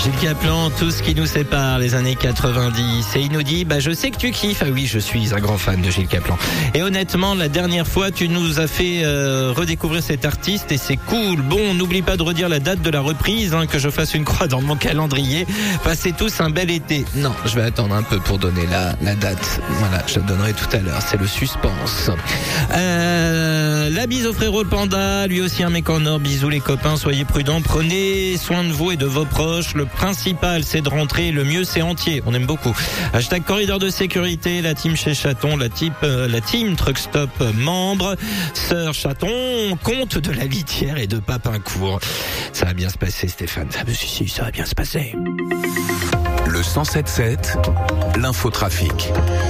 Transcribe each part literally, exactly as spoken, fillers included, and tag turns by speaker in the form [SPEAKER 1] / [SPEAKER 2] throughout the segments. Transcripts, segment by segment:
[SPEAKER 1] Gilles Caplan, tout ce qui nous sépare, les années quatre-vingt-dix. Et il nous dit, bah, je sais que tu kiffes. Ah oui, je suis un grand fan de Gilles Caplan. Et honnêtement, la dernière fois, tu nous as fait euh, redécouvrir cet artiste et c'est cool. Bon, n'oublie pas de redire la date de la reprise, hein, que je fasse une croix dans mon calendrier. Passez tous un bel été. Non, je vais attendre un peu pour donner la, la date. Voilà, je la donnerai tout à l'heure. C'est le suspense. Euh, la bise au frérot le panda, lui aussi un mec en or. Bisous les copains, soyez prudents, prenez soin de vous et de vos proches. Le principal, c'est de rentrer. Le mieux, c'est entier. On aime beaucoup. Hashtag corridor de sécurité, la team chez Chaton, la, type, euh, la team Truck Stop membre. Sœur Chaton, comte de la Litière et de Papincourt. Ça va bien se passer, Stéphane. Ça, si, si, ça va bien se passer.
[SPEAKER 2] Le cent sept sept, l'infotrafic.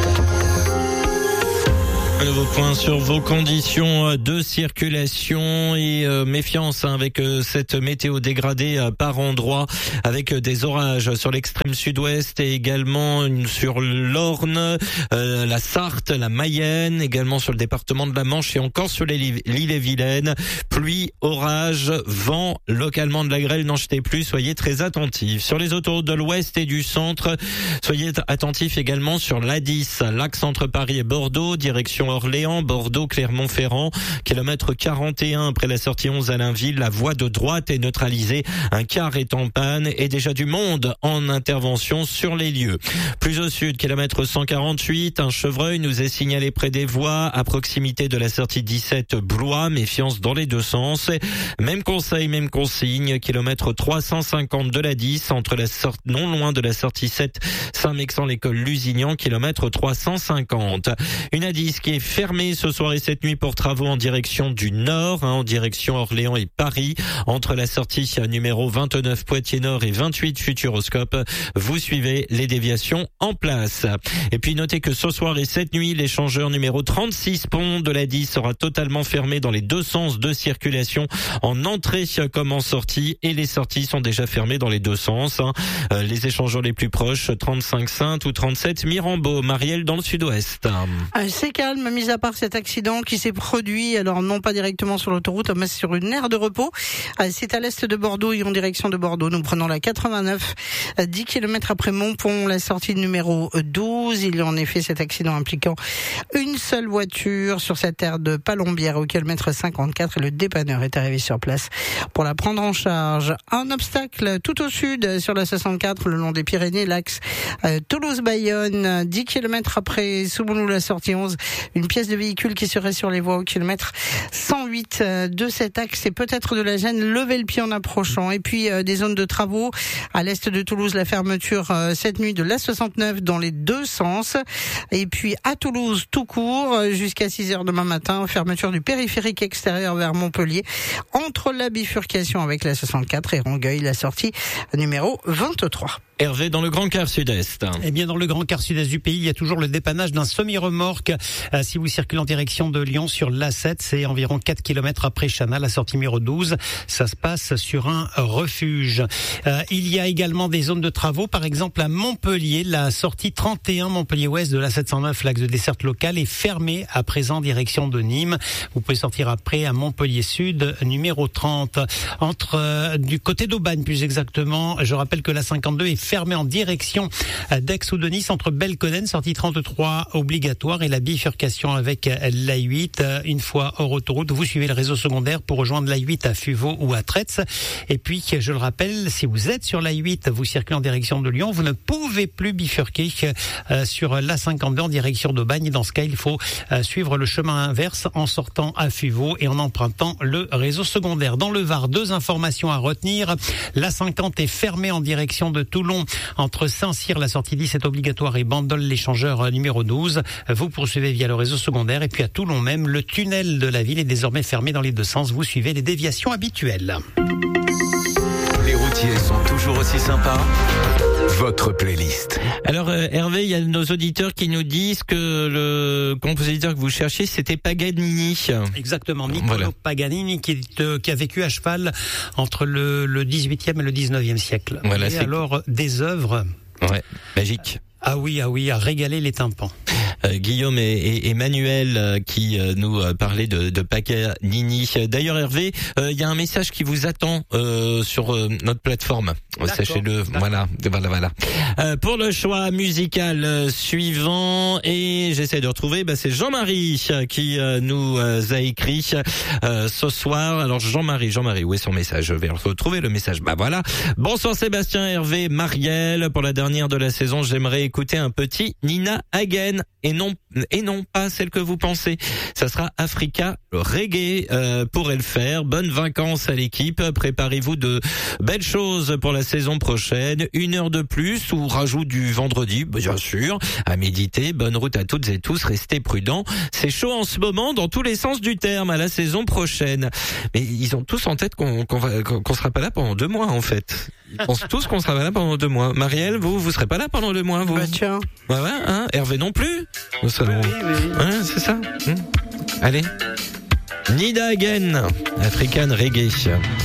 [SPEAKER 1] Un nouveau point sur vos conditions de circulation et euh, méfiance hein, avec euh, cette météo dégradée euh, par endroits, avec euh, des orages sur l'extrême sud-ouest et également une, sur l'Orne, euh, la Sarthe, la Mayenne, également sur le département de la Manche et encore sur l'île et Vilaine. Pluie, orage, vent, localement de la grêle, n'en jetez plus, soyez très attentifs. Sur les autoroutes de l'ouest et du centre, soyez attentifs également sur l'A dix, l'axe entre Paris et Bordeaux, direction Orléans, Bordeaux, Clermont-Ferrand, kilomètre quarante et un après la sortie onze à Lainville, la voie de droite est neutralisée, un car est en panne et déjà du monde en intervention sur les lieux. Plus au sud, kilomètre cent quarante-huit, un chevreuil nous est signalé près des voies, à proximité de la sortie dix-sept Blois, méfiance dans les deux sens. Même conseil, même consigne, kilomètre trois cent cinquante de la dix, entre la sortie, non loin de la sortie sept Saint-Mexan, l'école Lusignan, kilomètre trois cent cinquante. Une A dix qui est fermée ce soir et cette nuit pour travaux en direction du nord, hein, en direction Orléans et Paris, entre la sortie numéro vingt-neuf Poitiers-Nord et vingt-huit Futuroscope. Vous suivez les déviations en place. Et puis notez que ce soir et cette nuit, l'échangeur numéro trente-six pont de l'A dix sera totalement fermé dans les deux sens de circulation, en entrée comme en sortie, et les sorties sont déjà fermées dans les deux sens. Hein. Euh, les échangeurs les plus proches, trente-cinq Saintes ou trente-sept Mirambeau, Marielle dans le sud-ouest.
[SPEAKER 3] Euh, c'est calme, mis à part cet accident qui s'est produit, alors non pas directement sur l'autoroute, mais sur une aire de repos. Euh, c'est à l'est de Bordeaux et en direction de Bordeaux. Nous prenons la quatre-vingt-neuf, euh, dix kilomètres après Montpont, la sortie numéro douze. Il y a en effet cet accident impliquant une seule voiture sur cette aire de Palombière au kilomètre cinquante-quatre et le dépanneur est arrivé sur place pour la prendre en charge. Un obstacle tout au sud sur la soixante-quatre, le long des Pyrénées, l'axe euh, Toulouse-Bayonne, dix kilomètres après Soubounou, la sortie onze. Une pièce de véhicule qui serait sur les voies au kilomètre cent huit de cet axe et peut-être de la gêne. Levez le pied en approchant. Et puis euh, des zones de travaux à l'est de Toulouse, la fermeture euh, cette nuit de l'A soixante-neuf dans les deux sens. Et puis à Toulouse tout court euh, jusqu'à six heures demain matin, fermeture du périphérique extérieur vers Montpellier entre la bifurcation avec la soixante-quatre et Rangueil, la sortie numéro vingt-trois.
[SPEAKER 1] Hervé dans le Grand Quart Sud-Est.
[SPEAKER 4] Eh bien, dans le Grand Quart Sud-Est du pays, il y a toujours le dépannage d'un semi-remorque. Euh, si vous circulez en direction de Lyon sur l'A sept, c'est environ quatre kilomètres après Chana, la sortie numéro douze. Ça se passe sur un refuge. Euh, il y a également des zones de travaux. Par exemple, à Montpellier, la sortie trente et un Montpellier-Ouest de l'A sept cent neuf, l'axe de desserte locale, est fermée à présent direction de Nîmes. Vous pouvez sortir après à Montpellier-Sud, numéro trente. Entre, euh, du côté d'Aubagne, plus exactement, je rappelle que la cinquante-deux est fermé en direction d'Aix ou de Nice entre Belconnen, sortie trente-trois obligatoire, et la bifurcation avec l'A huit. Une fois hors autoroute, vous suivez le réseau secondaire pour rejoindre l'A huit à Fuveau ou à Tretz. Et puis, je le rappelle, si vous êtes sur l'A huit, vous circulez en direction de Lyon, vous ne pouvez plus bifurquer euh, sur l'A cinquante-deux en direction d'Aubagne. Dans ce cas, il faut euh, suivre le chemin inverse en sortant à Fuveau et en empruntant le réseau secondaire. Dans le Var, deux informations à retenir. L'A cinquante est fermée en direction de Toulon entre Saint-Cyr, la sortie dix est obligatoire, et Bandol, l'échangeur numéro douze. Vous poursuivez via le réseau secondaire. Et puis à Toulon même, le tunnel de la ville est désormais fermé dans les deux sens. Vous suivez les déviations habituelles.
[SPEAKER 2] Les routiers sont toujours aussi sympas. Votre playlist.
[SPEAKER 1] Alors euh, Hervé, il y a nos auditeurs qui nous disent que le compositeur que vous cherchez, c'était Paganini.
[SPEAKER 4] Exactement, Niccolo
[SPEAKER 1] Voilà.
[SPEAKER 4] Paganini, qui, est, euh, qui a vécu à cheval entre le, le dix-huitième et le dix-neuvième siècle.
[SPEAKER 1] Voilà,
[SPEAKER 4] et
[SPEAKER 1] c'est...
[SPEAKER 4] alors des œuvres.
[SPEAKER 1] Ouais, magique.
[SPEAKER 4] Ah oui, ah oui, à régaler les tympans.
[SPEAKER 1] euh, Guillaume et, et Emmanuel euh, qui euh, nous euh, parlaient de, de Paganini. D'ailleurs, Hervé, il euh, y a un message qui vous attend euh, sur euh, notre plateforme. D'accord, sachez-le. D'accord. Voilà, voilà, voilà. Euh, pour le choix musical euh, suivant, et j'essaie de retrouver, bah, c'est Jean-Marie euh, qui euh, nous euh, a écrit euh, ce soir. Alors Jean-Marie, Jean-Marie, où est son message? Je vais retrouver le message. Bah voilà. Bonsoir Sébastien, Hervé, Marielle. Pour la dernière de la saison, j'aimerais écouter un petit Nina Hagen et non et non pas celle que vous pensez. Ça sera Africa Reggae euh, pour elle faire. Bonnes vacances à l'équipe. Préparez-vous de belles choses pour la saison prochaine. Une heure de plus ou rajout du vendredi, bien sûr, à méditer. Bonne route à toutes et tous. Restez prudents. C'est chaud en ce moment dans tous les sens du terme. À la saison prochaine. Mais ils ont tous en tête qu'on qu'on va qu'on sera pas là pendant deux mois en fait. Ils pensent tous qu'on sera pas là pendant deux mois. Marielle, vous vous serez pas là pendant deux mois, vous?
[SPEAKER 3] Bah tiens.
[SPEAKER 1] Ouais ouais, hein. Hervé non plus. Nous serons...
[SPEAKER 4] Oui, oui, oui.
[SPEAKER 1] Ouais, c'est ça. Hum. Allez. Nida Hagen, African Reggae.